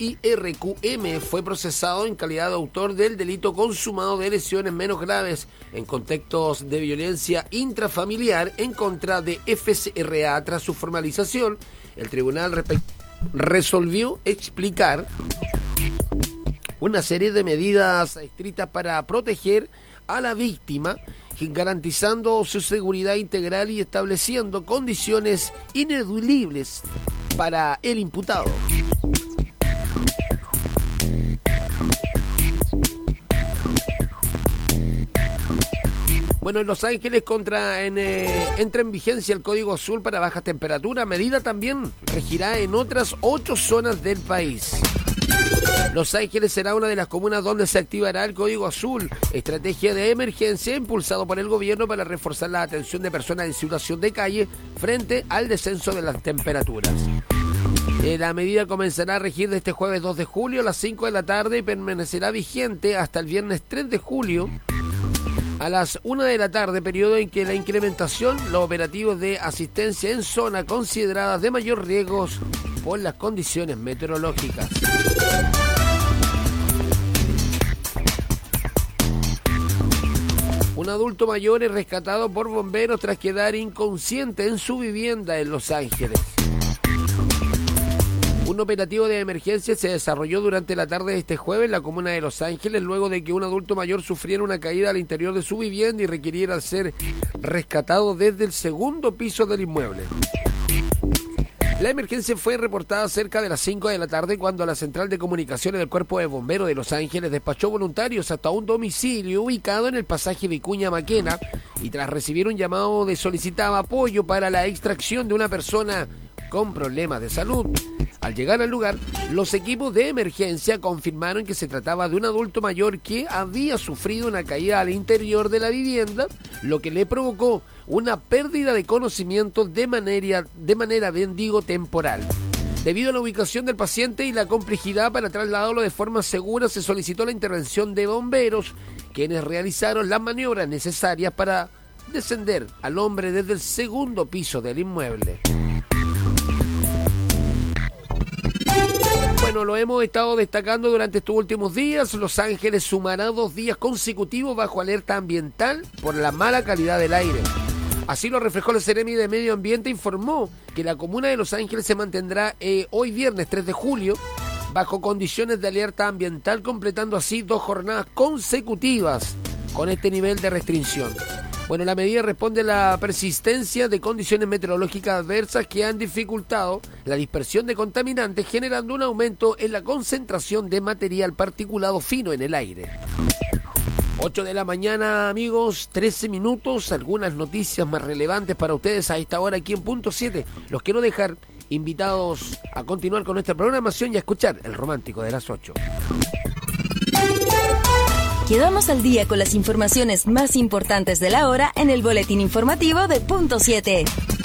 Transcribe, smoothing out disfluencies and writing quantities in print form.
IRQM fue procesado en calidad de autor del delito consumado de lesiones menos graves en contextos de violencia intrafamiliar en contra de FCRA. Tras su formalización, el tribunal resolvió explicar una serie de medidas estrictas para proteger a la víctima, garantizando su seguridad integral y estableciendo condiciones ineludibles para el imputado. Bueno, en Los Ángeles entra en vigencia el Código Azul para bajas temperaturas. Medida también regirá en otras 8 zonas del país. Los Ángeles será una de las comunas donde se activará el Código Azul, estrategia de emergencia impulsado por el gobierno para reforzar la atención de personas en situación de calle frente al descenso de las temperaturas. La medida comenzará a regir de este jueves 2 de julio a las 5 de la tarde y permanecerá vigente hasta el viernes 3 de julio a las 1 de la tarde, periodo en que la incrementación, los operativos de asistencia en zonas consideradas de mayor riesgo por las condiciones meteorológicas. Un adulto mayor es rescatado por bomberos tras quedar inconsciente en su vivienda en Los Ángeles. Un operativo de emergencia se desarrolló durante la tarde de este jueves en la comuna de Los Ángeles luego de que un adulto mayor sufriera una caída al interior de su vivienda y requiriera ser rescatado desde el segundo piso del inmueble. La emergencia fue reportada cerca de las 5 de la tarde cuando la central de comunicaciones del Cuerpo de Bomberos de Los Ángeles despachó voluntarios hasta un domicilio ubicado en el pasaje Vicuña Maquena y tras recibir un llamado solicitaba apoyo para la extracción de una persona con problemas de salud. Al llegar al lugar, los equipos de emergencia confirmaron que se trataba de un adulto mayor que había sufrido una caída al interior de la vivienda, lo que le provocó una pérdida de conocimiento de manera temporal. Debido a la ubicación del paciente y la complejidad para trasladarlo de forma segura, se solicitó la intervención de bomberos, quienes realizaron las maniobras necesarias para descender al hombre desde el segundo piso del inmueble. Bueno, lo hemos estado destacando durante estos últimos días. Los Ángeles sumará 2 días consecutivos bajo alerta ambiental por la mala calidad del aire. Así lo reflejó la Seremi de Medio Ambiente, informó que la comuna de Los Ángeles se mantendrá hoy viernes 3 de julio bajo condiciones de alerta ambiental, completando así 2 jornadas consecutivas con este nivel de restricción. Bueno, la medida responde a la persistencia de condiciones meteorológicas adversas que han dificultado la dispersión de contaminantes, generando un aumento en la concentración de material particulado fino en el aire. 8 de la mañana, amigos, 13 minutos, algunas noticias más relevantes para ustedes a esta hora aquí en Punto 7. Los quiero dejar invitados a continuar con nuestra programación y a escuchar El Romántico de las 8. Quedamos al día con las informaciones más importantes de la hora en el boletín informativo de Punto 7.